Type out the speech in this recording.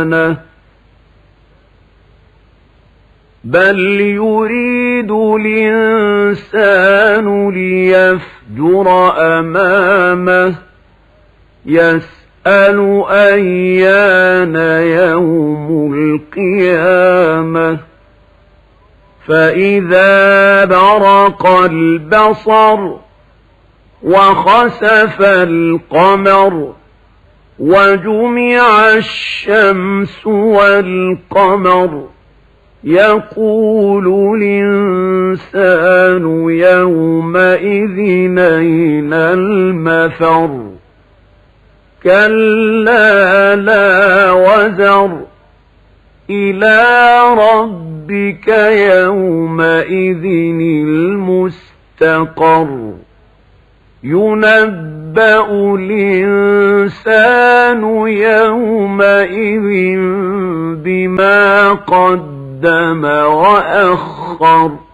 بل يريد الإنسان ليفجر أمامه يسأل أيان يوم القيامة فإذا برق البصر وخسف القمر وجمع الشمس والقمر يقول الإنسان يومئذ أين المفر كلا لا وزر إلى ربك يومئذ المستقر ينبأ الإنسان يومئذ بما قدم وأخر